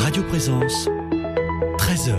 Radio Présence, 13h.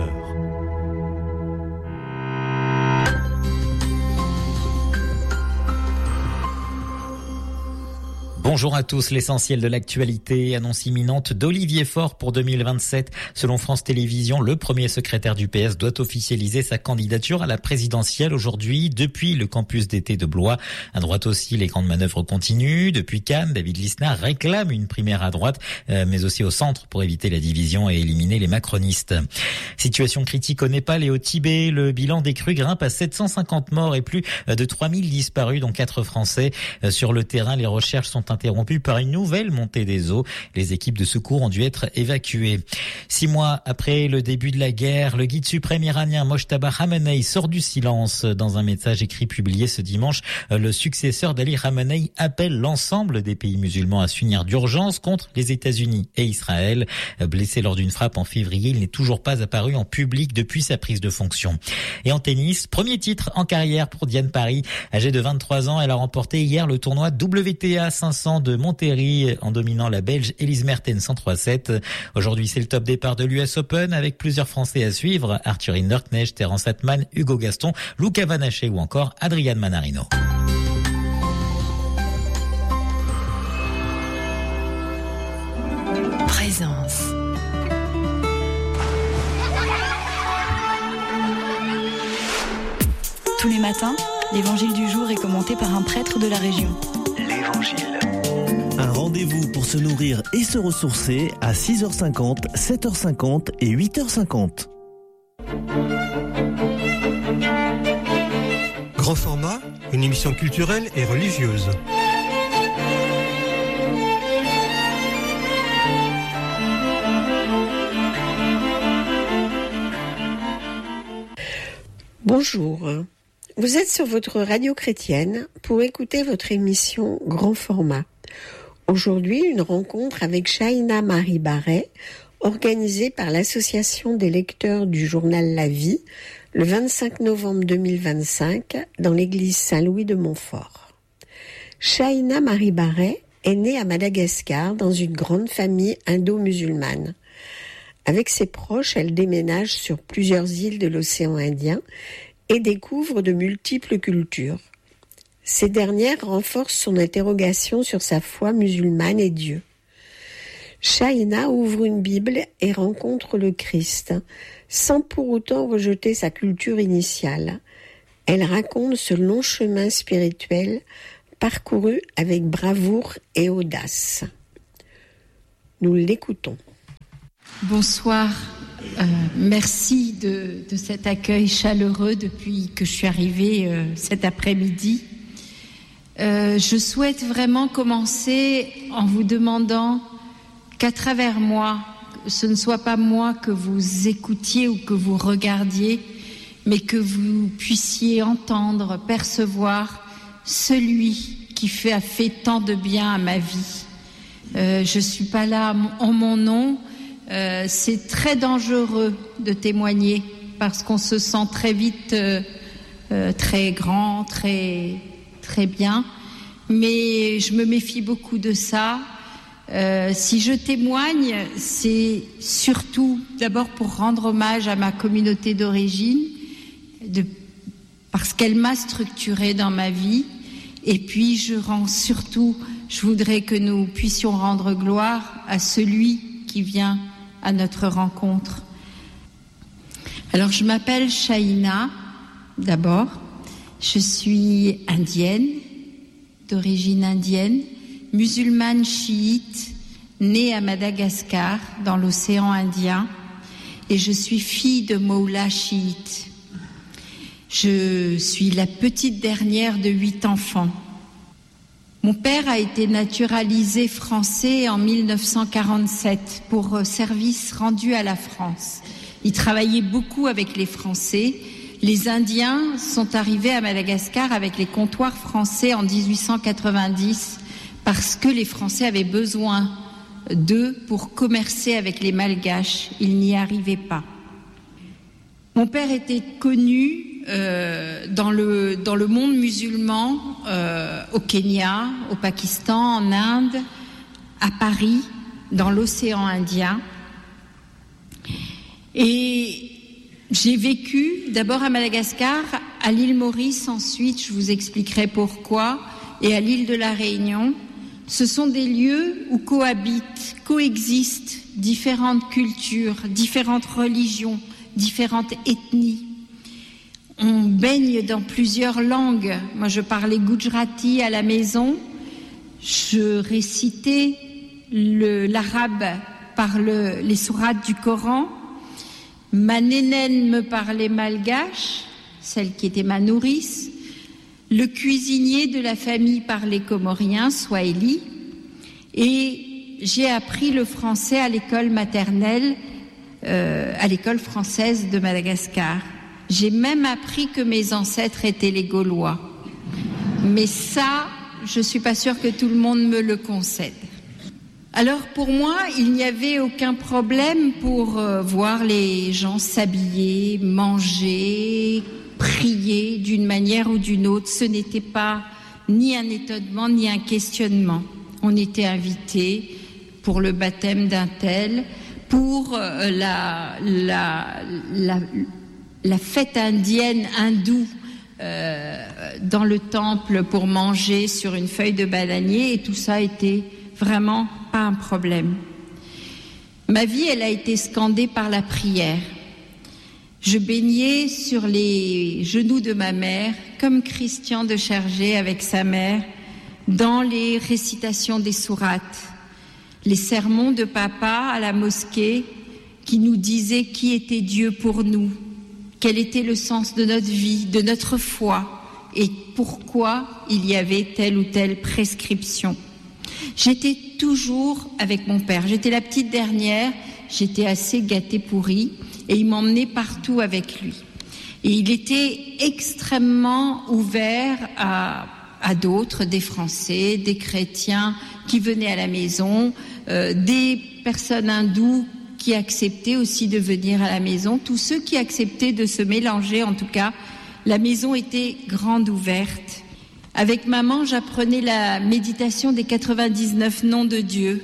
Bonjour à tous, l'essentiel de l'actualité, annonce imminente d'Olivier Faure pour 2027. Selon France Télévisions, le premier secrétaire du PS doit officialiser sa candidature à la présidentielle aujourd'hui depuis le campus d'été de Blois. À droite aussi, les grandes manœuvres continuent. Depuis Cannes, David Lisnard réclame une primaire à droite, mais aussi au centre pour éviter la division et éliminer les macronistes. Situation critique au Népal et au Tibet. Le bilan des crues grimpe à 750 morts et plus de 3000 disparus, dont 4 Français. Sur le terrain, les recherches sont interrompue par une nouvelle montée des eaux. Les équipes de secours ont dû être évacuées. 6 mois après le début de la guerre, le guide suprême iranien Mojtaba Khamenei sort du silence. Dans un message écrit publié ce dimanche, le successeur d'Ali Khamenei appelle l'ensemble des pays musulmans à s'unir d'urgence contre les États-Unis et Israël. Blessé lors d'une frappe en février, il n'est toujours pas apparu en public depuis sa prise de fonction. Et en tennis, premier titre en carrière pour Diane Parry. Âgée de 23 ans, elle a remporté hier le tournoi WTA 500 de Monterrey en dominant la Belge Elise Mertens en 3-7. Aujourd'hui, c'est le top départ de l'US Open avec plusieurs Français à suivre. Arthur Hinderknecht, Terence Atman, Hugo Gaston, Luca Van Haché ou encore Adrian Manarino. Présence. Tous les matins, l'évangile du jour est commenté par un prêtre de la région. L'Évangile. Un rendez-vous pour se nourrir et se ressourcer à 6h50, 7h50 et 8h50. Grand format, une émission culturelle et religieuse. Bonjour. Vous êtes sur votre radio chrétienne pour écouter votre émission Grand Format. Aujourd'hui, une rencontre avec Shaina Marie Barret, organisée par l'Association des lecteurs du journal La Vie, le 25 novembre 2025, dans l'église Saint-Louis de Montfort. Shaina Marie Barret est née à Madagascar dans une grande famille indo-musulmane. Avec ses proches, elle déménage sur plusieurs îles de l'océan Indien et découvre de multiples cultures. Ces dernières renforcent son interrogation sur sa foi musulmane et Dieu. Shaina ouvre une Bible et rencontre le Christ, sans pour autant rejeter sa culture initiale. Elle raconte ce long chemin spirituel parcouru avec bravoure et audace. Nous l'écoutons. Bonsoir, merci de cet accueil chaleureux depuis que je suis arrivée cet après-midi. Je souhaite vraiment commencer en vous demandant qu'à travers moi, ce ne soit pas moi que vous écoutiez ou que vous regardiez, mais que vous puissiez entendre, percevoir celui qui a fait tant de bien à ma vie. Je ne suis pas là en mon nom. C'est très dangereux de témoigner parce qu'on se sent très vite très grand, très bien, mais je me méfie beaucoup de ça. Si je témoigne, c'est surtout d'abord pour rendre hommage à ma communauté d'origine, parce qu'elle m'a structurée dans ma vie, et puis je voudrais que nous puissions rendre gloire à celui qui vient à notre rencontre. Alors je m'appelle Shaina, d'abord, je suis indienne, d'origine indienne, musulmane chiite, née à Madagascar, dans l'océan Indien, et je suis fille de Moula chiite. Je suis la petite dernière de 8 enfants. Mon père a été naturalisé français en 1947 pour service rendu à la France. Il travaillait beaucoup avec les Français. Les Indiens sont arrivés à Madagascar avec les comptoirs français en 1890 parce que les Français avaient besoin d'eux pour commercer avec les Malgaches. Ils n'y arrivaient pas. Mon père était connu dans le monde musulman, au Kenya, au Pakistan, en Inde, à Paris, dans l'océan Indien. Et j'ai vécu d'abord à Madagascar, à l'île Maurice, ensuite je vous expliquerai pourquoi, et à l'île de la Réunion. Ce sont des lieux où coexistent différentes cultures, différentes religions, différentes ethnies. On baigne dans plusieurs langues. Moi, je parlais Gujarati à la maison. Je récitais l'arabe par les sourates du Coran. Ma nénène me parlait malgache, celle qui était ma nourrice. Le cuisinier de la famille parlait comorien, swahili. Et j'ai appris le français à l'école maternelle, à l'école française de Madagascar. J'ai même appris que mes ancêtres étaient les Gaulois. Mais ça, je ne suis pas sûre que tout le monde me le concède. Alors pour moi, il n'y avait aucun problème pour voir les gens s'habiller, manger, prier d'une manière ou d'une autre. Ce n'était pas ni un étonnement ni un questionnement. On était invités pour le baptême d'un tel, pour la fête indienne hindoue dans le temple pour manger sur une feuille de bananier, et tout ça était vraiment pas un problème. Ma vie, elle a été scandée par la prière. Je baignais sur les genoux de ma mère, comme Christian de Chergé avec sa mère, dans les récitations des sourates, les sermons de papa à la mosquée qui nous disaient qui était Dieu pour nous, quel était le sens de notre vie, de notre foi, et pourquoi il y avait telle ou telle prescription. J'étais toujours avec mon père. J'étais la petite dernière, j'étais assez gâtée pourrie, et il m'emmenait partout avec lui. Et il était extrêmement ouvert à d'autres, des Français, des chrétiens qui venaient à la maison, des personnes hindoues qui acceptaient aussi de venir à la maison, tous ceux qui acceptaient de se mélanger. En tout cas, la maison était grande ouverte. Avec maman, j'apprenais la méditation des 99 noms de Dieu.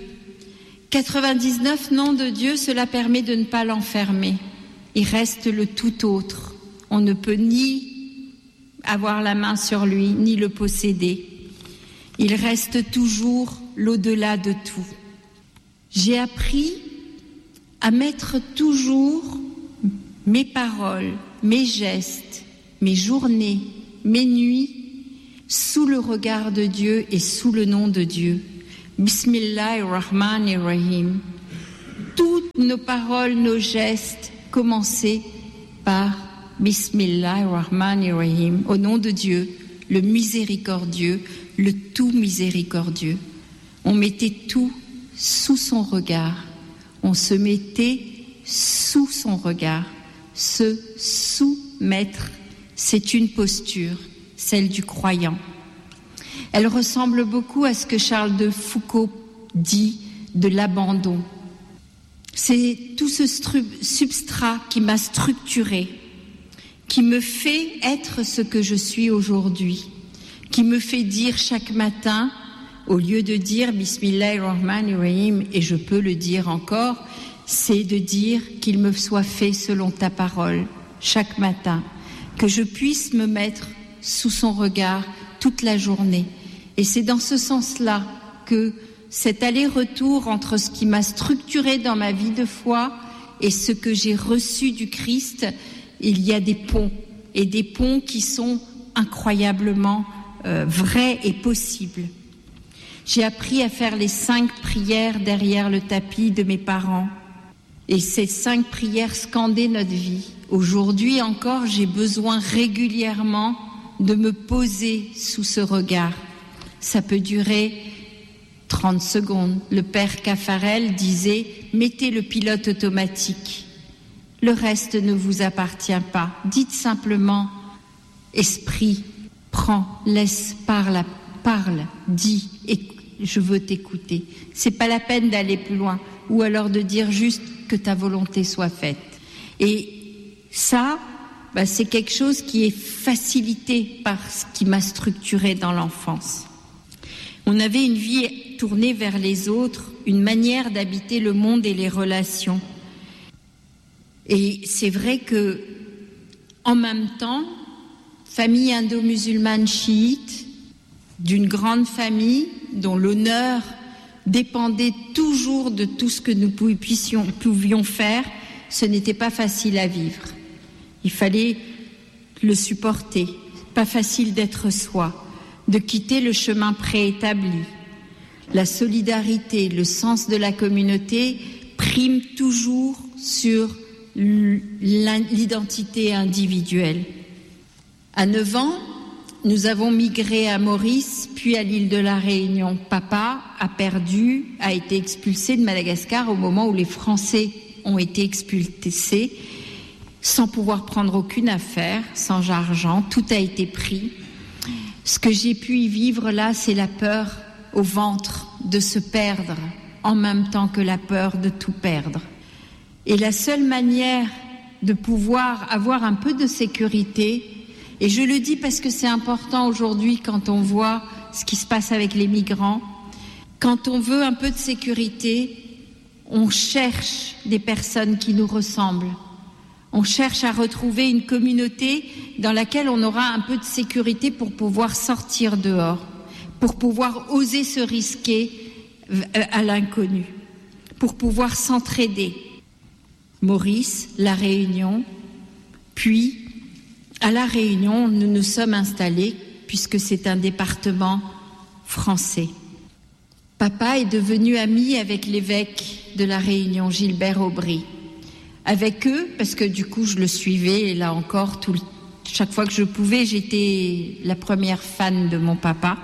99 noms de Dieu, cela permet de ne pas l'enfermer. Il reste le tout autre. On ne peut ni avoir la main sur lui, ni le posséder. Il reste toujours l'au-delà de tout. J'ai appris à mettre toujours mes paroles, mes gestes, mes journées, mes nuits sous le regard de Dieu et sous le nom de Dieu. Bismillahirrahmanirrahim. Toutes nos paroles, nos gestes commençaient par Bismillahirrahmanirrahim, au nom de Dieu, le miséricordieux, le tout miséricordieux. On mettait tout sous son regard. On se mettait sous son regard. Se soumettre, c'est une posture, celle du croyant. Elle ressemble beaucoup à ce que Charles de Foucault dit de l'abandon. C'est tout ce substrat qui m'a structuré, qui me fait être ce que je suis aujourd'hui, qui me fait dire chaque matin, au lieu de dire Bismillahirrahmanirrahim, et je peux le dire encore, c'est de dire qu'il me soit fait selon ta parole chaque matin, que je puisse me mettre sous son regard toute la journée. Et c'est dans ce sens-là que cet aller-retour entre ce qui m'a structuré dans ma vie de foi et ce que j'ai reçu du Christ, il y a des ponts, et des ponts qui sont incroyablement vrais et possibles. J'ai appris à faire les 5 prières derrière le tapis de mes parents, et ces 5 prières scandaient notre vie. Aujourd'hui encore, j'ai besoin régulièrement de me poser sous ce regard. Ça peut durer 30 secondes. Le père Caffarel disait « Mettez le pilote automatique. Le reste ne vous appartient pas. Dites simplement « Esprit, prends, laisse, parle, dis, et je veux t'écouter. » C'est pas la peine d'aller plus loin, ou alors de dire juste que ta volonté soit faite. Et ça, c'est quelque chose qui est facilité par ce qui m'a structuré dans l'enfance. On avait une vie tournée vers les autres, une manière d'habiter le monde et les relations. Et c'est vrai que, en même temps, famille indo-musulmane chiite, d'une grande famille dont l'honneur dépendait toujours de tout ce que nous pouvions faire, ce n'était pas facile à vivre. Il fallait le supporter. Pas facile d'être soi, de quitter le chemin préétabli. La solidarité, le sens de la communauté priment toujours sur l'identité individuelle. À 9 ans, nous avons migré à Maurice, puis à l'île de la Réunion. Papa a été expulsé de Madagascar au moment où les Français ont été expulsés, sans pouvoir prendre aucune affaire, sans argent, tout a été pris. Ce que j'ai pu y vivre là, c'est la peur au ventre de se perdre, en même temps que la peur de tout perdre. Et la seule manière de pouvoir avoir un peu de sécurité, et je le dis parce que c'est important aujourd'hui quand on voit ce qui se passe avec les migrants, quand on veut un peu de sécurité, on cherche des personnes qui nous ressemblent. On cherche à retrouver une communauté dans laquelle on aura un peu de sécurité pour pouvoir sortir dehors, pour pouvoir oser se risquer à l'inconnu, pour pouvoir s'entraider. Maurice, La Réunion, puis à La Réunion, nous nous sommes installés puisque c'est un département français. Papa est devenu ami avec l'évêque de La Réunion, Gilbert Aubry. Avec eux, parce que du coup je le suivais, et là encore, chaque fois que je pouvais, j'étais la première fan de mon papa.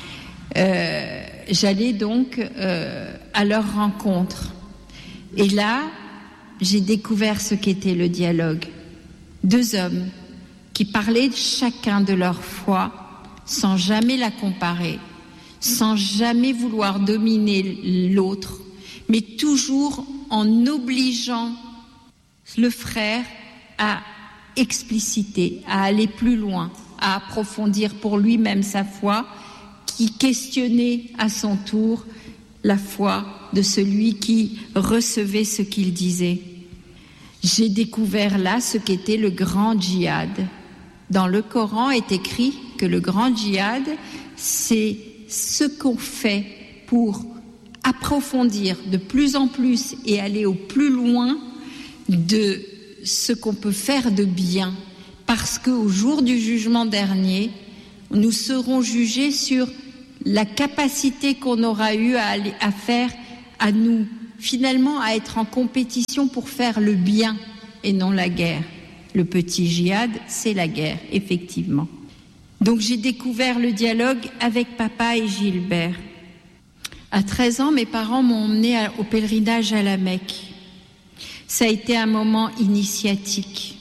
J'allais donc à leur rencontre. Et là, j'ai découvert ce qu'était le dialogue. 2 hommes qui parlaient chacun de leur foi, sans jamais la comparer, sans jamais vouloir dominer l'autre, mais toujours en obligeant le frère à expliciter, à aller plus loin, à approfondir pour lui-même sa foi, qui questionnait à son tour la foi de celui qui recevait ce qu'il disait. J'ai découvert là ce qu'était le grand djihad. Dans le Coran est écrit que le grand djihad, c'est ce qu'on fait pour approfondir de plus en plus et aller au plus loin de ce qu'on peut faire de bien, parce qu'au jour du jugement dernier, nous serons jugés sur la capacité qu'on aura eue à faire, à nous, finalement, à être en compétition pour faire le bien et non la guerre. Le petit djihad, c'est la guerre, effectivement. Donc j'ai découvert le dialogue avec papa et Gilbert. À 13 ans, mes parents m'ont emmené au pèlerinage à la Mecque. Ça a été un moment initiatique.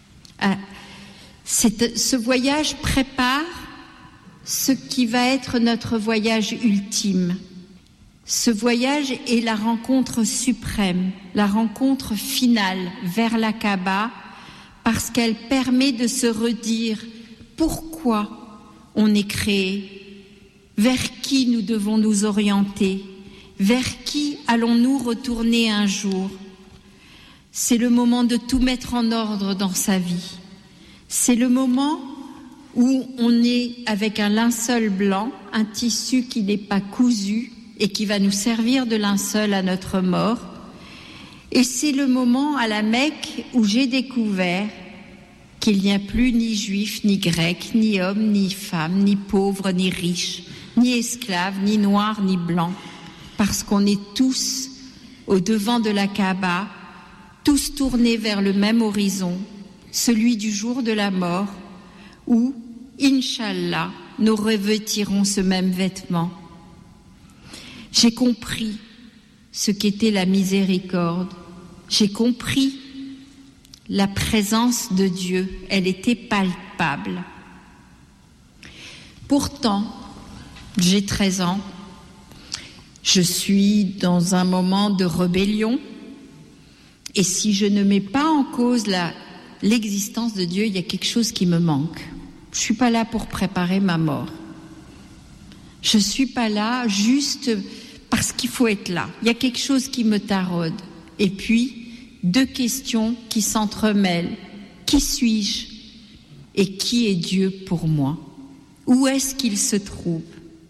Ce voyage prépare ce qui va être notre voyage ultime. Ce voyage est la rencontre suprême, la rencontre finale vers la Kaaba, parce qu'elle permet de se redire pourquoi on est créé, vers qui nous devons nous orienter, vers qui allons-nous retourner un jour. C'est le moment de tout mettre en ordre dans sa vie. C'est le moment où on est avec un linceul blanc, un tissu qui n'est pas cousu et qui va nous servir de linceul à notre mort. Et c'est le moment à la Mecque où j'ai découvert qu'il n'y a plus ni juifs, ni grecs, ni hommes, ni femmes, ni pauvres, ni riches, ni esclaves, ni noirs, ni blancs, parce qu'on est tous au devant de la Kaaba, tous tournés vers le même horizon, celui du jour de la mort, où, Inch'Allah, nous revêtirons ce même vêtement. J'ai compris ce qu'était la miséricorde. J'ai compris la présence de Dieu. Elle était palpable. Pourtant, j'ai 13 ans. Je suis dans un moment de rébellion. Et si je ne mets pas en cause l'existence de Dieu, il y a quelque chose qui me manque. Je ne suis pas là pour préparer ma mort. Je ne suis pas là juste parce qu'il faut être là. Il y a quelque chose qui me taraude. Et puis, deux questions qui s'entremêlent. Qui suis-je et qui est Dieu pour moi? Où est-ce qu'il se trouve?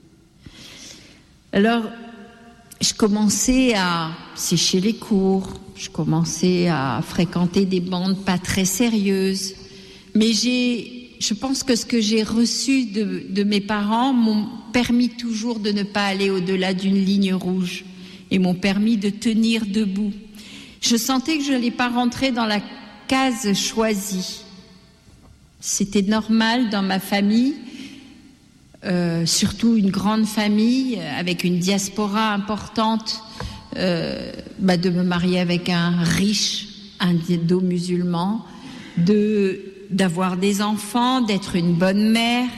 Alors, je commençais à sécher les cours, je commençais à fréquenter des bandes pas très sérieuses, mais je pense que ce que j'ai reçu de mes parents m'ont permis toujours de ne pas aller au-delà d'une ligne rouge et m'ont permis de tenir debout. Je sentais que je n'allais pas rentrer dans la case choisie. C'était normal dans ma famille, surtout une grande famille avec une diaspora importante, de me marier avec un riche indo-musulman, d'avoir des enfants, d'être une bonne mère.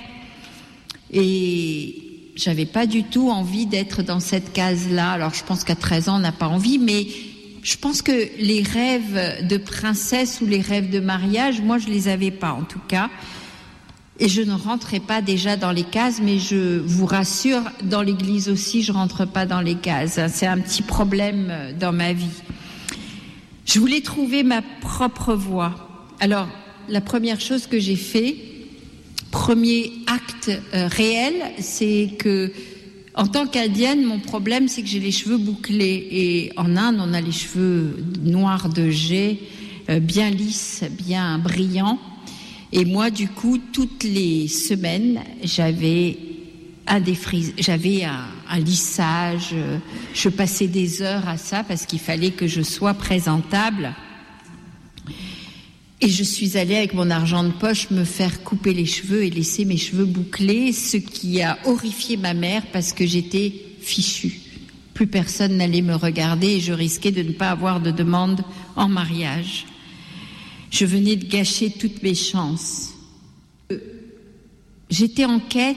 Et j'avais pas du tout envie d'être dans cette case-là. Alors je pense qu'à 13 ans on n'a pas envie, mais je pense que les rêves de princesse ou les rêves de mariage, moi je les avais pas en tout cas. Et je ne rentrais pas déjà dans les cases, mais je vous rassure, dans l'église aussi, je rentre pas dans les cases. C'est un petit problème dans ma vie. Je voulais trouver ma propre voie. Alors, la première chose que j'ai fait, premier acte réel, c'est que, en tant qu'indienne, mon problème, c'est que j'ai les cheveux bouclés. Et en Inde, on a les cheveux noirs de jais, bien lisses, bien brillants. Et moi, du coup, toutes les semaines, j'avais un lissage. Je passais des heures à ça parce qu'il fallait que je sois présentable. Et je suis allée avec mon argent de poche me faire couper les cheveux et laisser mes cheveux bouclés, ce qui a horrifié ma mère parce que j'étais fichue. Plus personne n'allait me regarder et je risquais de ne pas avoir de demande en mariage. Je venais de gâcher toutes mes chances. J'étais en quête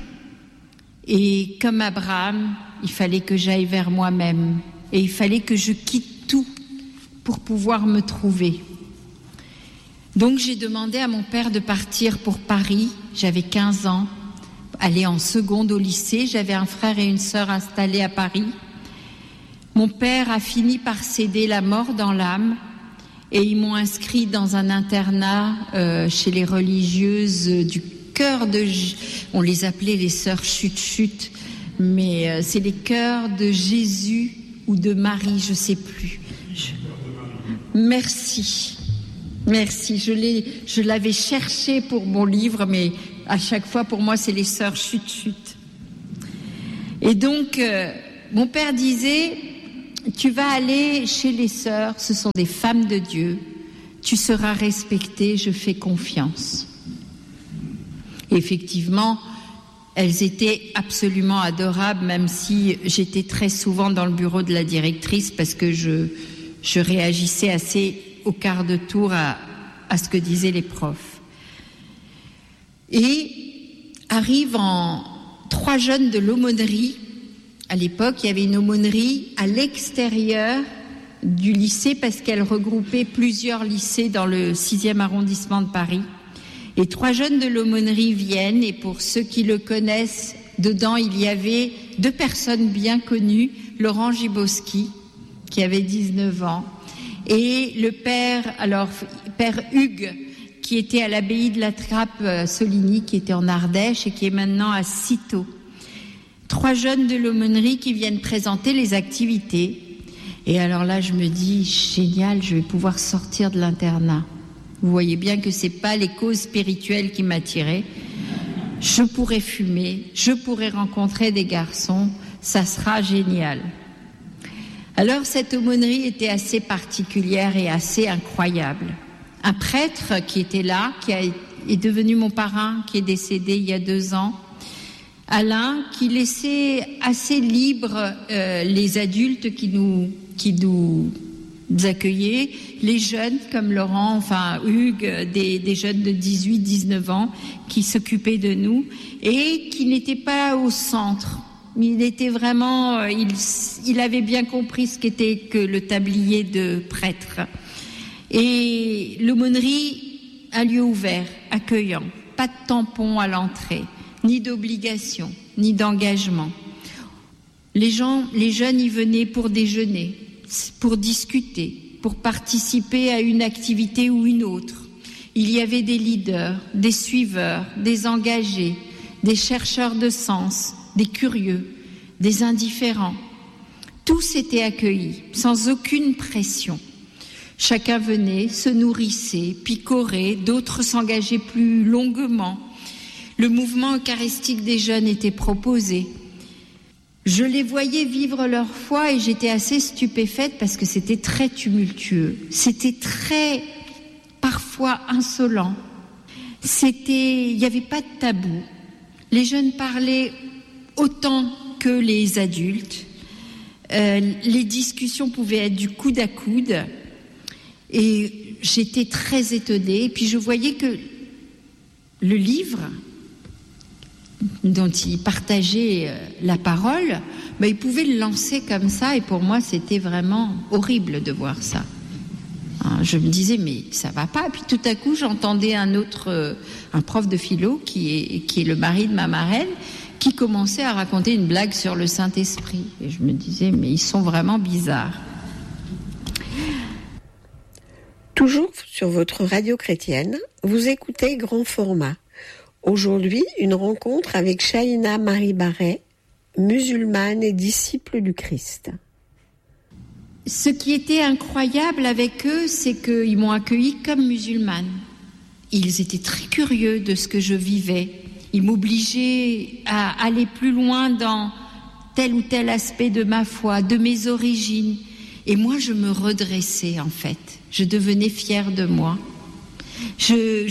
et comme Abraham, il fallait que j'aille vers moi-même et il fallait que je quitte tout pour pouvoir me trouver. Donc j'ai demandé à mon père de partir pour Paris. J'avais 15 ans, aller en seconde au lycée. J'avais un frère et une sœur installés à Paris. Mon père a fini par céder la mort dans l'âme. Et ils m'ont inscrit dans un internat chez les religieuses du cœur de... On les appelait les sœurs chut-chut, mais c'est les cœurs de Jésus ou de Marie, je ne sais plus. Merci. Je l'avais cherché pour mon livre, mais à chaque fois, pour moi, c'est les sœurs chut-chut. Et donc, mon père disait... Tu vas aller chez les sœurs, ce sont des femmes de Dieu. Tu seras respectée, je fais confiance. Et effectivement, elles étaient absolument adorables, même si j'étais très souvent dans le bureau de la directrice parce que je réagissais assez au quart de tour à ce que disaient les profs. Et arrivent 3 jeunes de l'aumônerie. À l'époque, il y avait une aumônerie à l'extérieur du lycée parce qu'elle regroupait plusieurs lycées dans le 6e arrondissement de Paris. Et 3 jeunes de l'aumônerie viennent et pour ceux qui le connaissent, dedans il y avait 2 personnes bien connues, Laurent Gibowski qui avait 19 ans et le père Hugues qui était à l'abbaye de la Trappe-Soligny qui était en Ardèche et qui est maintenant à Cîteaux. 3 jeunes de l'aumônerie qui viennent présenter les activités. Et alors là, je me dis, génial, je vais pouvoir sortir de l'internat. Vous voyez bien que c'est pas les causes spirituelles qui m'attiraient. Je pourrais fumer, je pourrais rencontrer des garçons, ça sera génial. Alors cette aumônerie était assez particulière et assez incroyable. Un prêtre qui était là, qui est devenu mon parrain, qui est décédé il y a 2 ans, Alain, qui laissait assez libres les adultes qui nous accueillaient, les jeunes comme Laurent, enfin Hugues, des jeunes de 18-19 ans qui s'occupaient de nous et qui n'étaient pas au centre. Il était vraiment, il avait bien compris ce qu'était que le tablier de prêtre. Et l'aumônerie, un lieu ouvert, accueillant, pas de tampon à l'entrée. Ni d'obligation, ni d'engagement. Les jeunes y venaient pour déjeuner, pour discuter, pour participer à une activité ou une autre. Il y avait des leaders, des suiveurs, des engagés, des chercheurs de sens, des curieux, des indifférents. Tous étaient accueillis, sans aucune pression. Chacun venait, se nourrissait, picorait, d'autres s'engageaient plus longuement. Le mouvement eucharistique des jeunes était proposé. Je les voyais vivre leur foi et j'étais assez stupéfaite parce que c'était très tumultueux. C'était très, parfois insolent. Il n'y avait pas de tabou. Les jeunes parlaient autant que les adultes. Les discussions pouvaient être du coude à coude. Et j'étais très étonnée. Et puis je voyais que le livre dont il partageait la parole, il pouvait le lancer comme ça. Et pour moi, c'était vraiment horrible de voir ça. Je me disais, mais ça va pas. Et puis tout à coup, j'entendais un prof de philo qui est le mari de ma marraine, qui commençait à raconter une blague sur le Saint-Esprit. Et je me disais, mais ils sont vraiment bizarres. Toujours sur votre radio chrétienne, vous écoutez Grand Format. Aujourd'hui, une rencontre avec Shaina Marie Barret, musulmane et disciple du Christ. Ce qui était incroyable avec eux, c'est qu'ils m'ont accueillie comme musulmane. Ils étaient très curieux de ce que je vivais. Ils m'obligeaient à aller plus loin dans tel ou tel aspect de ma foi, de mes origines. Et moi, je me redressais en fait. Je devenais fière de moi. Ils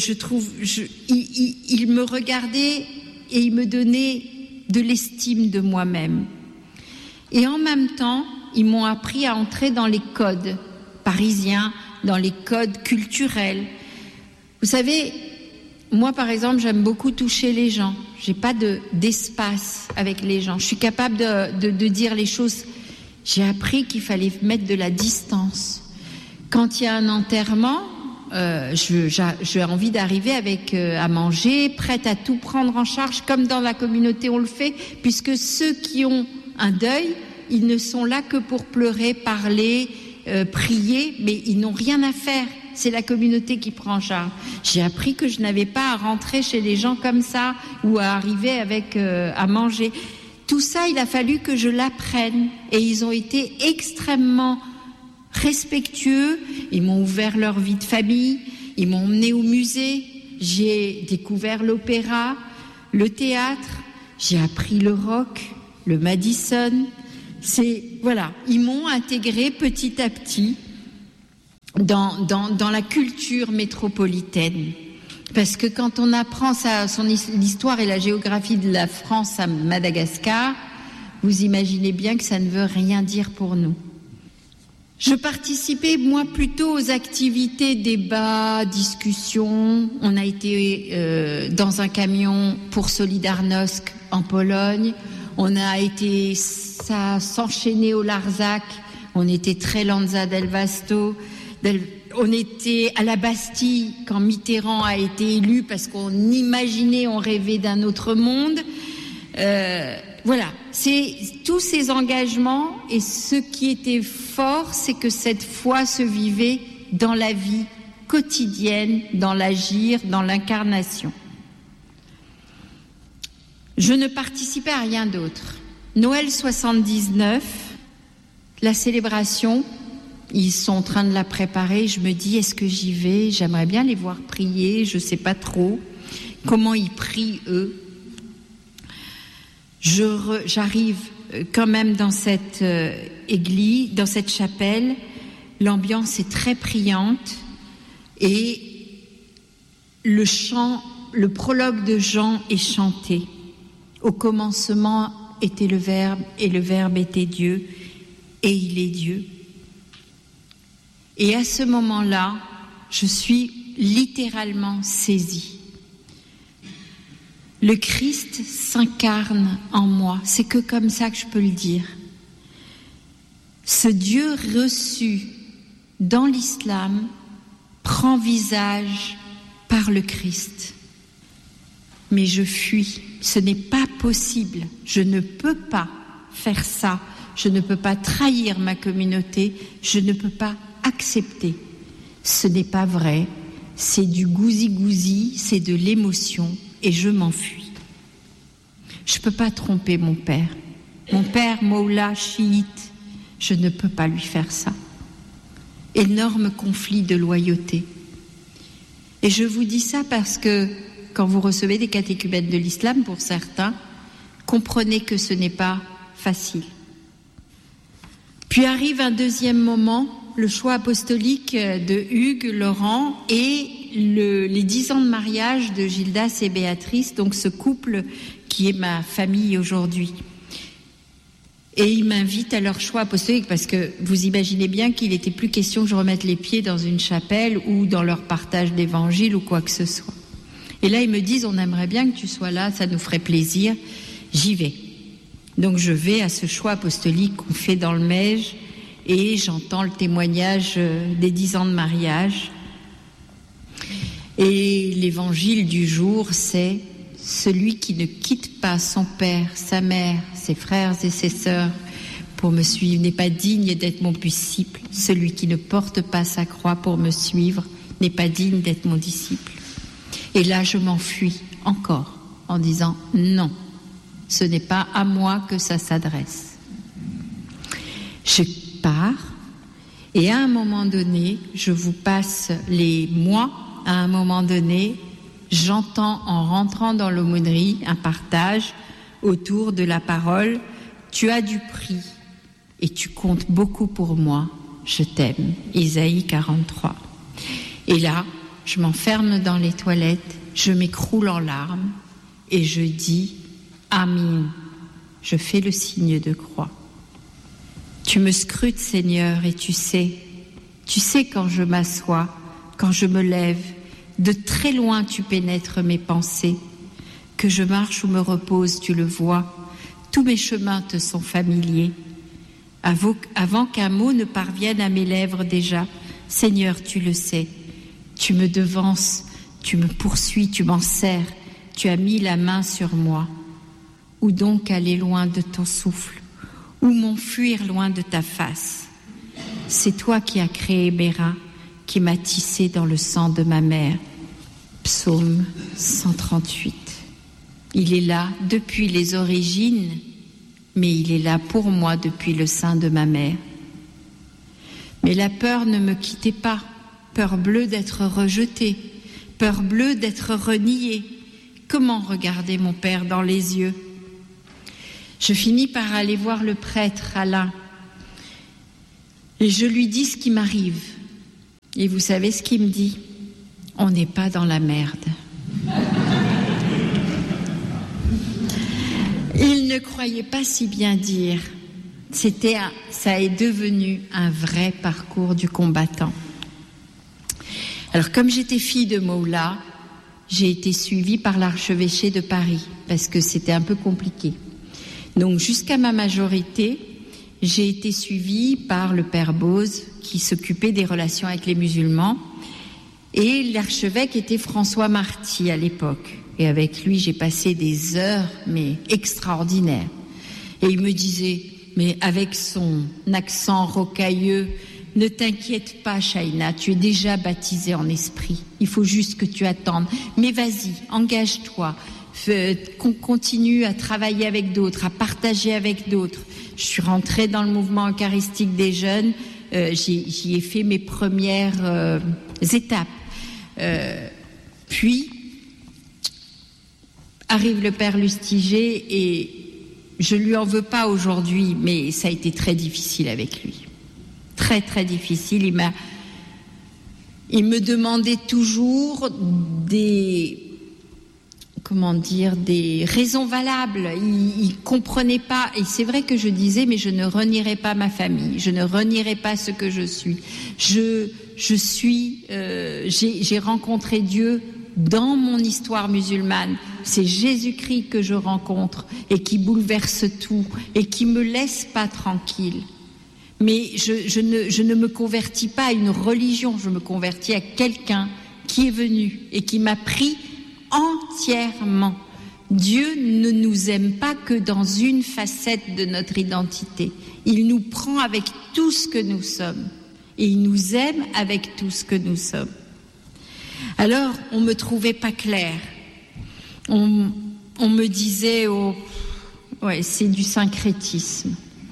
me regardaient et ils me donnaient de l'estime de moi-même. Et en même temps, ils m'ont appris à entrer dans les codes parisiens, dans les codes culturels. Vous savez, moi par exemple, j'aime beaucoup toucher les gens. J'ai pas d'espace avec les gens. Je suis capable de dire les choses. J'ai appris qu'il fallait mettre de la distance. Quand il y a un enterrement, j'ai envie d'arriver à manger, prête à tout prendre en charge, comme dans la communauté on le fait, puisque ceux qui ont un deuil, ils ne sont là que pour pleurer, parler, prier, mais ils n'ont rien à faire. C'est la communauté qui prend en charge. J'ai appris que je n'avais pas à rentrer chez les gens comme ça ou à arriver à manger. Tout ça, il a fallu que je l'apprenne. Et ils ont été extrêmement respectueux. Ils m'ont ouvert leur vie de famille. Ils m'ont emmené au musée. J'ai découvert l'opéra, le théâtre. J'ai appris le rock, le Madison. Ils m'ont intégré petit à petit dans la culture métropolitaine. Parce que quand on apprend l'histoire et la géographie de la France à Madagascar, vous imaginez bien que ça ne veut rien dire pour nous. Je participais, moi, plutôt aux activités, débats, discussions. On a été dans un camion pour Solidarnosc en Pologne. On a été s'enchaîner au Larzac. On était très Lanza del Vasto. On était à la Bastille quand Mitterrand a été élu parce qu'on imaginait, on rêvait d'un autre monde. C'est tous ces engagements, et ce qui était fort, c'est que cette foi se vivait dans la vie quotidienne, dans l'agir, dans l'incarnation. Je ne participais à rien d'autre. Noël 79, la célébration, ils sont en train de la préparer. Je me dis, est-ce que j'y vais ? J'aimerais bien les voir prier, je ne sais pas trop comment ils prient eux. J'arrive quand même dans cette église, dans cette chapelle. L'ambiance est très priante et le prologue de Jean est chanté. Au commencement était le Verbe, et le Verbe était Dieu, et il est Dieu. Et à ce moment-là, je suis littéralement saisie. Le Christ s'incarne en moi, c'est que comme ça que je peux le dire. Ce Dieu reçu dans l'islam prend visage par le Christ. Mais je fuis, ce n'est pas possible, je ne peux pas faire ça, je ne peux pas trahir ma communauté, je ne peux pas accepter. Ce n'est pas vrai, c'est du gousi-gousi, c'est de l'émotion, et je m'enfuis. Je ne peux pas tromper mon père. Mon père, Moula, chiite, je ne peux pas lui faire ça. Énorme conflit de loyauté. Et je vous dis ça parce que quand vous recevez des catéchumènes de l'islam, pour certains, comprenez que ce n'est pas facile. Puis arrive un deuxième moment, le choix apostolique de Hugues, Laurent et les 10 ans de mariage de Gildas et Béatrice, donc ce couple qui est ma famille aujourd'hui. Et ils m'invitent à leur choix apostolique parce que vous imaginez bien qu'il n'était plus question que je remette les pieds dans une chapelle ou dans leur partage d'évangile ou quoi que ce soit. Et là, ils me disent, on aimerait bien que tu sois là, ça nous ferait plaisir. J'y vais. Donc je vais à ce choix apostolique qu'on fait dans le Mège et j'entends le témoignage des 10 ans de mariage. Et l'évangile du jour, c'est celui qui ne quitte pas son père, sa mère, ses frères et ses sœurs pour me suivre n'est pas digne d'être mon disciple. Celui qui ne porte pas sa croix pour me suivre n'est pas digne d'être mon disciple. Et là, je m'enfuis encore en disant non, ce n'est pas à moi que ça s'adresse. Je pars et à un moment donné, je vous passe les mois, à un moment donné, j'entends en rentrant dans l'aumônerie un partage autour de la parole « Tu as du prix et tu comptes beaucoup pour moi, je t'aime » Isaïe 43. Et là, je m'enferme dans les toilettes, je m'écroule en larmes et je dis « Amin ». Je fais le signe de croix. Tu me scrutes, Seigneur, et tu sais quand je m'assois, quand je me lève, de très loin tu pénètres mes pensées. Que je marche ou me repose, tu le vois. Tous mes chemins te sont familiers. Avant qu'un mot ne parvienne à mes lèvres déjà, Seigneur, tu le sais. Tu me devances, tu me poursuis, tu m'en serres. Tu as mis la main sur moi. Où donc aller loin de ton souffle? Où m'enfuir loin de ta face? C'est toi qui as créé mes reins, qui m'a tissé dans le sang de ma mère. Psaume 138. Il est là depuis les origines, mais il est là pour moi depuis le sein de ma mère. Mais la peur ne me quittait pas, peur bleue d'être rejetée, peur bleue d'être reniée. Comment regarder mon père dans les yeux? Je finis par aller voir le prêtre Alain et je lui dis ce qui m'arrive. Et vous savez ce qu'il me dit? On n'est pas dans la merde. Il ne croyait pas si bien dire. Ça est devenu un vrai parcours du combattant. Alors comme j'étais fille de Moula, j'ai été suivie par l'archevêché de Paris parce que c'était un peu compliqué. Donc jusqu'à ma majorité, j'ai été suivie par le père Bose qui s'occupait des relations avec les musulmans et l'archevêque était François Marty à l'époque. Et avec lui, j'ai passé des heures, mais extraordinaires. Et il me disait, mais avec son accent rocailleux, ne t'inquiète pas, Shaina, tu es déjà baptisée en esprit. Il faut juste que tu attendes. Mais vas-y, engage-toi. Qu'on continue à travailler avec d'autres, à partager avec d'autres. Je suis rentrée dans le mouvement eucharistique des jeunes. J'y ai fait mes premières étapes. Puis arrive le père Lustiger et je lui en veux pas aujourd'hui, mais ça a été très difficile avec lui. Très très difficile. Il me demandait toujours des raisons valables. Il comprenait pas. Et c'est vrai que je disais, mais je ne renierai pas ma famille. Je ne renierai pas ce que je suis. J'ai rencontré Dieu dans mon histoire musulmane. C'est Jésus-Christ que je rencontre et qui bouleverse tout et qui me laisse pas tranquille. Mais je ne me convertis pas à une religion, je me convertis à quelqu'un qui est venu et qui m'a pris entièrement. Dieu ne nous aime pas que dans une facette de notre identité. Il nous prend avec tout ce que nous sommes. Et il nous aime avec tout ce que nous sommes. Alors, on me trouvait pas claire. On me disait, c'est du syncrétisme.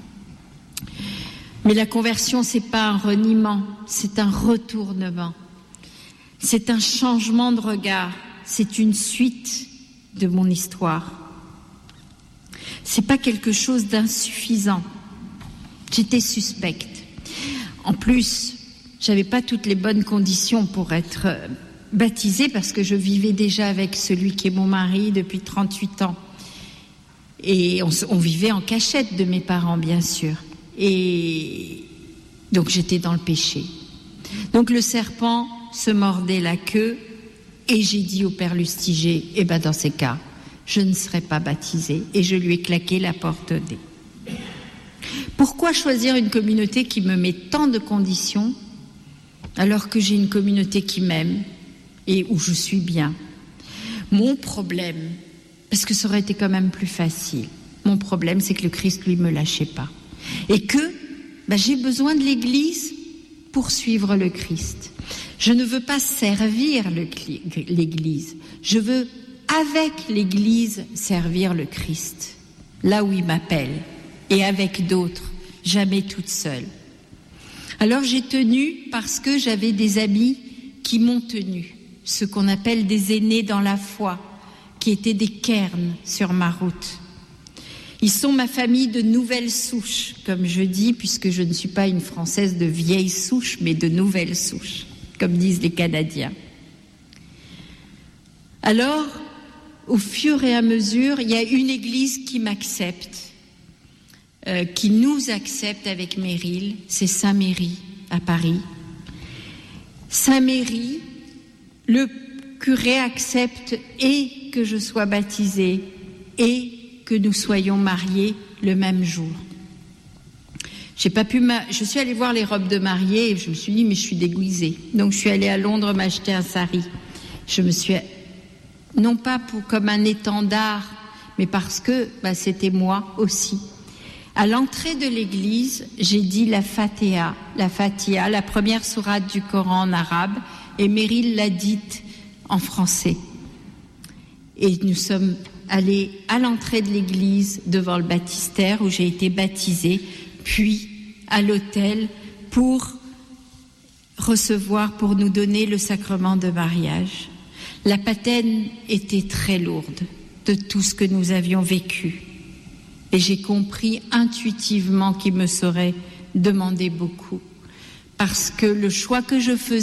Mais la conversion, c'est pas un reniement, c'est un retournement. C'est un changement de regard. C'est une suite de mon histoire. C'est pas quelque chose d'insuffisant. J'étais suspecte. En plus, j'avais pas toutes les bonnes conditions pour être baptisée parce que je vivais déjà avec celui qui est mon mari depuis 38 ans. Et on vivait en cachette de mes parents, bien sûr. Et donc j'étais dans le péché. Donc le serpent se mordait la queue et j'ai dit au père Lustiger, dans ces cas, je ne serai pas baptisée. Et je lui ai claqué la porte au nez. Pourquoi choisir une communauté qui me met tant de conditions alors que j'ai une communauté qui m'aime et où je suis bien? Mon problème, parce que ça aurait été quand même plus facile, mon problème c'est que le Christ lui me lâchait pas. Et que j'ai besoin de l'Église pour suivre le Christ. Je ne veux pas servir l'Église, je veux avec l'Église servir le Christ, là où il m'appelle, et avec d'autres, jamais toute seule. Alors j'ai tenu parce que j'avais des amis qui m'ont tenu, ce qu'on appelle des aînés dans la foi, qui étaient des cairns sur ma route. Ils sont ma famille de nouvelles souches, comme je dis, puisque je ne suis pas une Française de vieille souche, mais de nouvelles souches, comme disent les Canadiens. Alors, au fur et à mesure, il y a une église qui m'accepte, qui nous accepte avec Meryl, c'est Saint-Méry à Paris. Saint-Méry, le curé accepte et que je sois baptisée et que nous soyons mariés le même jour. Je suis allée voir les robes de mariée et je me suis dit mais je suis déguisée. Donc je suis allée à Londres m'acheter un sari. Je me suis non pas comme un étendard, mais parce que c'était moi aussi. À l'entrée de l'église, j'ai dit la Fatiha, la première sourate du Coran en arabe, et Meryl l'a dite en français. Et nous sommes allés à l'entrée de l'église, devant le baptistère, où j'ai été baptisée, puis à l'autel pour pour nous donner le sacrement de mariage. La patène était très lourde de tout ce que nous avions vécu. Et j'ai compris intuitivement qu'il me serait demandé beaucoup. Parce que le choix que je faisais